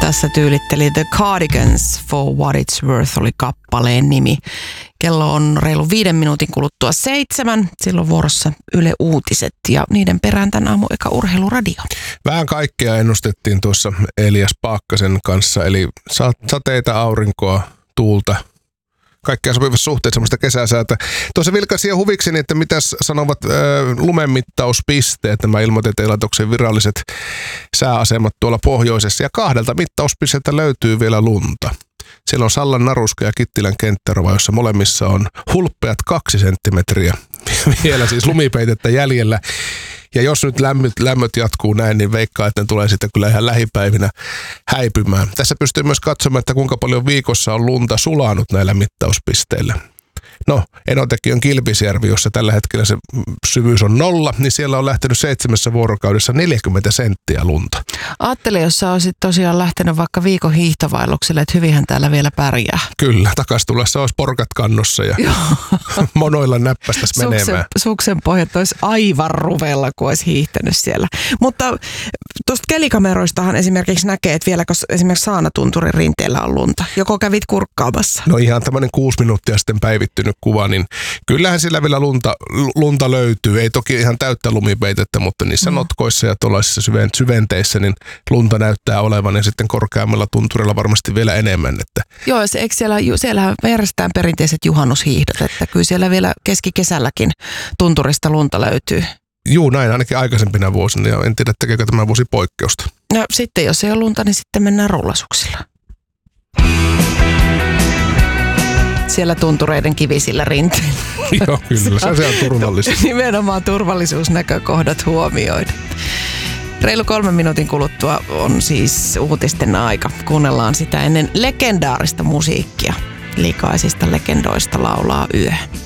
Tässä tyylitteli The Cardigans, For What It's Worth oli kappaleen nimi. Kello on reilu 5 minuutin kuluttua 7. Silloin vuorossa Yle Uutiset ja niiden perään tämän aamun eka urheiluradio. Vähän kaikkea ennustettiin tuossa Elias Paakkasen kanssa, eli sateita, aurinkoa, tuulta. Kaikkea sopivassa suhteessa semmoista kesäsäätä. Tuossa vilkaisin ja huvikseni, että mitäs sanovat lumenmittauspisteet, nämä Ilmatieteen viralliset sääasemat tuolla pohjoisessa. Ja 2 mittauspisteeltä löytyy vielä lunta. Siellä on Sallan Naruska ja Kittilän Kenttärova, jossa molemmissa on hulppeat 2 senttimetriä. Vielä siis lumipeitettä jäljellä. Ja jos nyt lämmöt jatkuu näin, niin veikkaa, että ne tulee sitten kyllä ihan lähipäivinä häipymään. Tässä pystyy myös katsomaan, että kuinka paljon viikossa on lunta sulanut näillä mittauspisteillä. No, Enotekiön Kilpisjärvi, jossa tällä hetkellä se syvyys on 0, niin siellä on lähtenyt 7 vuorokaudessa 40 senttiä lunta. Ajattele, jos sä olisit tosiaan lähtenyt vaikka viikon hiihtovaellukselle, että hyvinhän täällä vielä pärjää. Kyllä, takas tullessa olisi porkat kannossa ja monoilla näppästäs menemään. Suksen pohjat olisi aivan ruvella, kun olisi hiihtänyt siellä. Mutta tuosta kelikameroistahan esimerkiksi näkee, että vielä kun esimerkiksi Saanatunturin rinteellä on lunta. Joko kävit kurkkaamassa? No ihan tämmöinen 6 minuuttia sitten päivittynyt kuva, niin kyllähän sillä vielä lunta löytyy. Ei toki ihan täyttä lumipeitettä, mutta niissä notkoissa ja tuollaisissa syventeissä niin lunta näyttää olevan ja sitten korkeammalla tunturilla varmasti vielä enemmän. Että. Joo, eikö siellähän järjestetään perinteiset juhannushiihdot, että kyllä siellä vielä keskikesälläkin tunturista lunta löytyy. Juu, näin ainakin aikaisempina vuosina ja en tiedä tekeekö tämä vuosi poikkeusta. No sitten jos ei ole lunta, niin sitten mennään rullasuksilla. Siellä tuntureiden kivisillä rinteillä. Joo, kyllä. Se on turvallista. Nimenomaan turvallisuusnäkökohdat huomioida. Reilu 3 minuutin kuluttua on siis uutisten aika. Kuunnellaan sitä ennen legendaarista musiikkia. Likaisista legendoista laulaa yö.